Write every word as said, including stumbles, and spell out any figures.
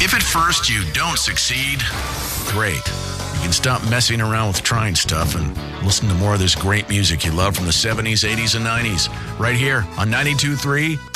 If at first you don't succeed, great. You can stop messing around with trying stuff and listen to more of this great music you love from the seventies, eighties, and nineties right here on ninety-two point three